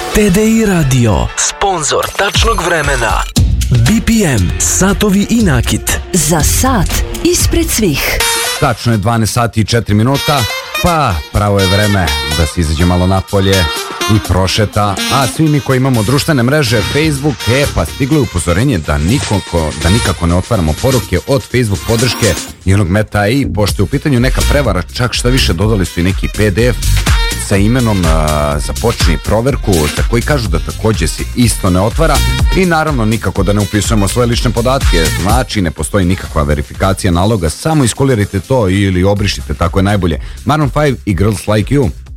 TDI Radio, sponsor tačnog vremena. BPM, satovi i nakit. Za sat ispred svih. Tačno je 12 sati i 4 minuta, pa pravo je vreme da se izađe malo napolje i prošeta, a svi mi koji imamo društvene mreže, Facebook, pa stiglo je upozorenje da nikako ne otvaramo poruke od Facebook podrške i onog Meta AI, pošto je u pitanju neka prevara, čak šta više dodali su i neki PDF sa imenom započni proverku, za koji kažu da takođe se isto ne otvara i naravno nikako da ne upisujemo svoje lične podatke, znači ne postoji nikakva verifikacija naloga, samo iskolirajte to ili obrišite, tako je najbolje. Maroon 5 i Girls Like You.